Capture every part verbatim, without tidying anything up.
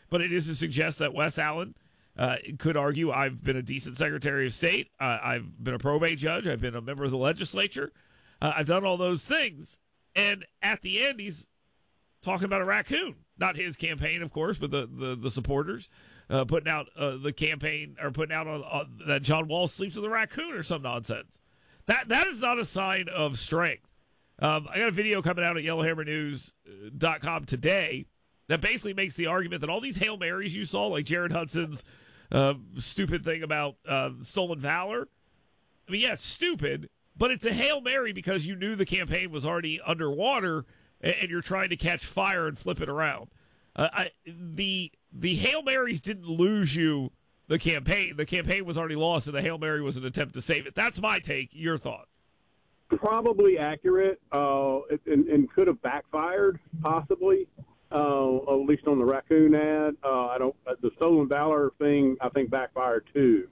but it is to suggest that Wes Allen uh, could argue, I've been a decent Secretary of State, uh, I've been a probate judge, I've been a member of the legislature, uh, I've done all those things. And at the end, he's talking about a raccoon. Not his campaign, of course, but the, the, the supporters uh, putting out uh, the campaign, or putting out on, on, that John Wall sleeps with a raccoon or some nonsense. That That is not a sign of strength. Um, I got a video coming out at yellowhammer news dot com today that basically makes the argument that all these Hail Marys you saw, like Jared Hudson's uh, stupid thing about uh, stolen valor, I mean, yeah, it's stupid, but it's a Hail Mary because you knew the campaign was already underwater and, and you're trying to catch fire and flip it around. Uh, I, the the Hail Marys didn't lose you the campaign. The campaign was already lost, and the Hail Mary was an attempt to save it. That's my take. Your thoughts? Probably accurate, uh, and, and could have backfired, possibly, uh, at least on the raccoon ad. Uh, I don't. The stolen valor thing, I think, backfired too,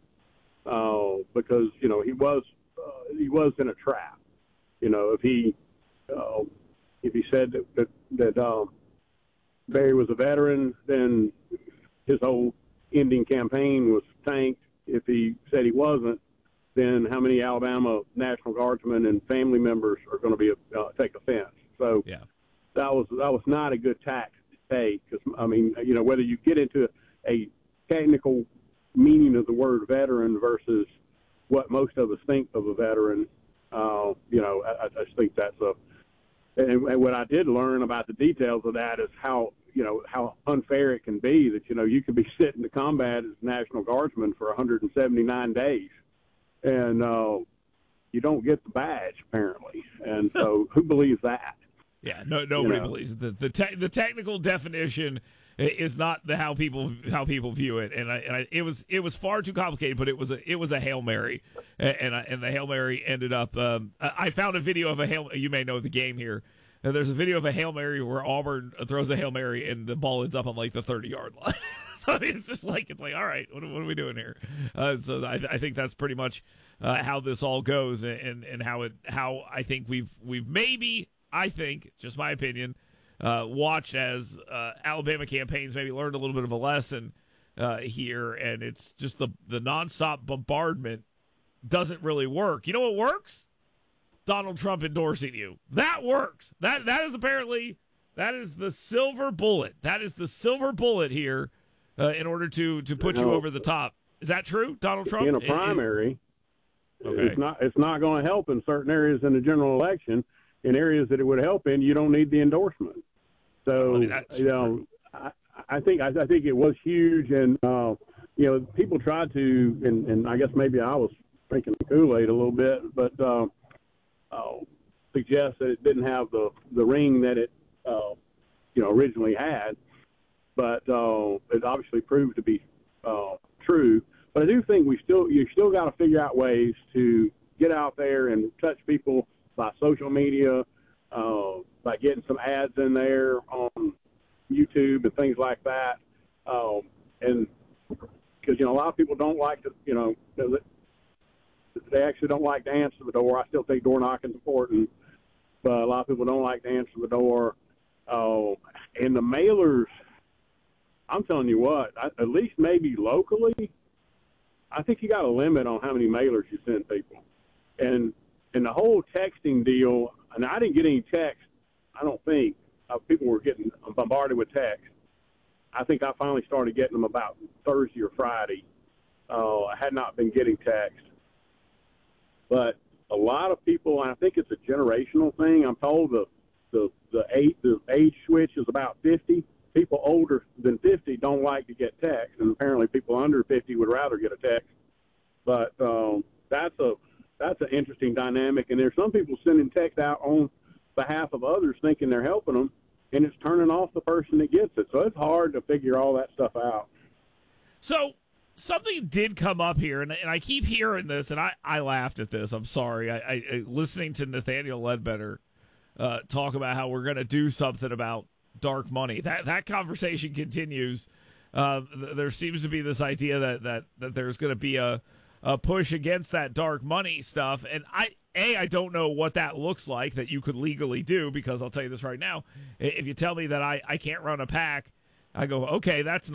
uh, because you know he was uh, he was in a trap. You know, if he uh, if he said that that, that um, Barry was a veteran, then his whole ending campaign was tanked. If he said he wasn't, then how many Alabama National Guardsmen and family members are going to be uh, take offense? So yeah. that was that was not a good tack to take. Because I mean, you know, whether you get into a technical meaning of the word veteran versus what most of us think of a veteran, uh, you know, I, I just think that's a. And, and what I did learn about the details of that is how you know how unfair it can be. That you know you could be sitting to combat as National Guardsman for one hundred seventy-nine days. And uh, you don't get the badge, apparently. And so who believes that? Yeah, no, nobody you know? believes it. The the, te- the technical definition is not the how people how people view it, and, I, and I, it was it was far too complicated. But it was a it was a Hail Mary, and and, I, and the Hail Mary ended up. Um, I found a video of a Hail. You may know the game here. And there's a video of a Hail Mary where Auburn throws a Hail Mary and the ball ends up on like the thirty yard line. So I mean, it's just like, it's like, all right, what, what are we doing here? Uh, so I, I think that's pretty much uh, how this all goes, and, and how it how I think we've we've maybe I think just my opinion uh, watched as uh, Alabama campaigns maybe learned a little bit of a lesson uh, here, and it's just the the nonstop bombardment doesn't really work. You know what works? Donald Trump endorsing you. That works. That that is apparently that is the silver bullet. That is the silver bullet here uh, in order to to put you, know, you over the top. Is that true, Donald Trump? In a primary, is, okay. it's not it's not going to help in certain areas in the general election. In areas that it would help in, you don't need the endorsement. So I mean, you know, I, I think I, I think it was huge, and uh, you know, people tried to, and, and I guess maybe I was drinking the Kool-Aid a little bit, but. Uh, Uh, suggest that it didn't have the, the ring that it, uh, you know, originally had, but uh, it obviously proved to be uh, true. But I do think we still, you still got to figure out ways to get out there and touch people by social media, uh, by getting some ads in there on YouTube and things like that. Um, and because, you know, a lot of people don't like to, you know, they actually don't like to answer the door. I still think door knocking's important, but a lot of people don't like to answer the door. Uh, and the mailers, I'm telling you what, I, at least maybe locally, I think you got a limit on how many mailers you send people. And and the whole texting deal, and I didn't get any text, I don't think. Uh, people were getting bombarded with text. I think I finally started getting them about Thursday or Friday. Uh, I had not been getting text. But a lot of people, and I think it's a generational thing. I'm told the the the age, the age switch is about fifty. People older than fifty don't like to get text, and apparently people under fifty would rather get a text. But um, that's a that's an interesting dynamic. And there's some people sending text out on behalf of others, thinking they're helping them, and it's turning off the person that gets it. So it's hard to figure all that stuff out. So. Something did come up here, and, and I keep hearing this, and I, I laughed at this. I'm sorry. I, I listening to Nathaniel Ledbetter uh, talk about how we're going to do something about dark money. That that conversation continues. Uh, th- there seems to be this idea that that, that there's going to be a, a push against that dark money stuff, and I a I don't know what that looks like that you could legally do, because I'll tell you this right now: if you tell me that I, I can't run a PAC, I go, okay, that's